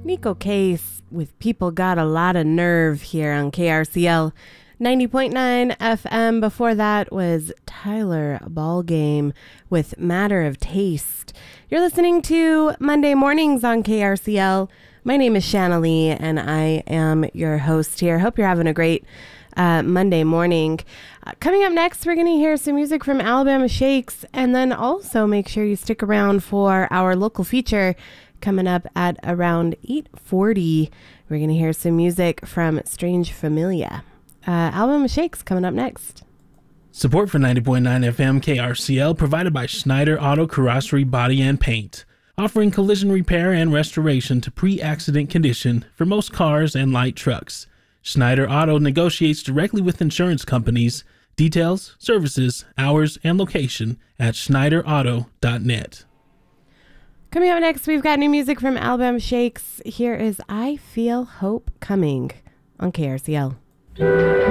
Nico Case with People Got a Lot of Nerve here on KRCL 90.9 FM. Before that was Tyler Ballgame with Matter of Taste. You're listening to Monday Mornings on KRCL. My name is Shanna Lee, and I am your host here. Hope you're having a great Monday morning. Coming up next, we're going to hear some music from Alabama Shakes, and then also make sure you stick around for our local feature coming up at around 8:40. We're going to hear some music from Strange Familia. Alabama Shakes coming up next. Support for 90.9 FM KRCL provided by Schneider Auto Carrossery Body and Paint, offering collision repair and restoration to pre-accident condition for most cars and light trucks. Schneider Auto negotiates directly with insurance companies. Details, services, hours, and location at schneiderauto.net. Coming up next, we've got new music from Alabama Shakes. Here is I Feel Hope Coming on KRCL.